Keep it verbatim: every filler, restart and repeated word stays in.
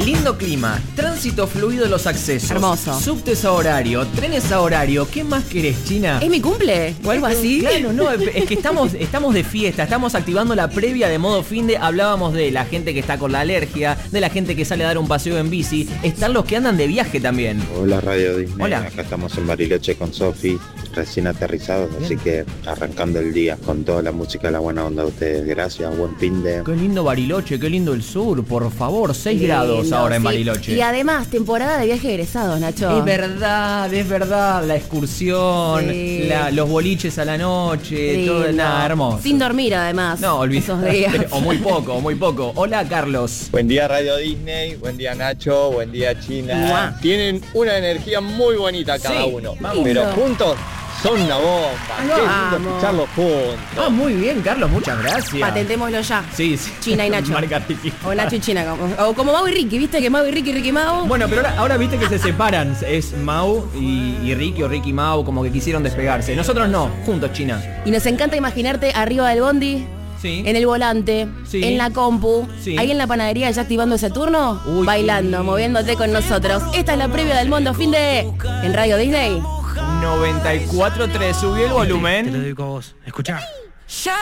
Lindo clima, tránsito fluido de los accesos. Hermoso. Subtes a horario, trenes a horario. ¿Qué más querés, China? ¿Es mi cumple? ¿O algo así? Claro, no, es que estamos, estamos de fiesta, estamos activando la previa de modo finde. Hablábamos de la gente que está con la alergia, de la gente que sale a dar un paseo en bici. Están los que andan de viaje también. Hola Radio Disney, Hola. Acá estamos en Bariloche con Sofi, recién aterrizados, así que arrancando el día con toda la música, la buena onda de ustedes. Gracias, buen fin de... Qué lindo Bariloche, qué lindo el sur, por favor, seis grados Lindo, ahora en sí. Bariloche. Y además, temporada de viaje de egresados, Nacho. Es verdad, es verdad, la excursión, Sí. la- los boliches a la noche, Lindo. todo, nada, hermoso. Sin dormir, además. No, olvidé. Esos días. O muy poco, o muy poco. Hola, Carlos. Buen día Radio Disney, buen día Nacho, buen día China. Mua. Tienen una energía muy bonita cada Sí, uno, vamos. pero Lindo. juntos son una bomba. Qué lindo Vamos. escucharlos juntos. Ah, muy bien, Carlos, muchas gracias. Patentémoslo ya. Sí, sí. China y Nacho. Marca Ricky. O Nacho y China. Como, o como Mau y Ricky, ¿viste? Que Mau y Ricky, Ricky y Mau. Bueno, pero ahora, ahora viste que se separan. Es Mau y, y Ricky o Ricky y Mau, como que quisieron despegarse. Nosotros no, juntos, China. Y nos encanta imaginarte arriba del bondi, Sí. en el volante, Sí. en la compu, Sí. ahí en la panadería ya activando ese turno, Uy, bailando, qué moviéndote con nosotros. Esta es la previa del Mundo Fin de en Radio Disney. noventa y cuatro punto tres, subí el volumen. Te lo digo a vos. Escuchá.